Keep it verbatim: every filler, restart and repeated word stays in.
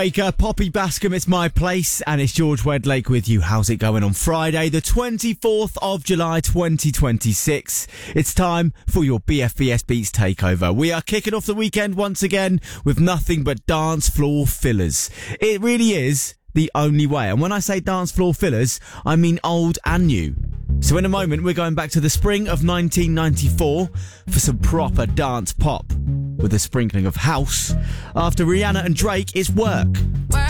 Baker, Poppy Bascom, it's my place, and it's George Wedlake with you. How's it going on Friday, the twenty-fourth of July, twenty twenty-six? It's time for your B F B S Beats takeover. We are kicking off the weekend once again with nothing but dance floor fillers. It really is the only way. And when I say dance floor fillers, I mean old and new. So in a moment, we're going back to the spring of nineteen ninety-four for some proper dance pop with a sprinkling of house. After Rihanna and Drake, it's Work. Work,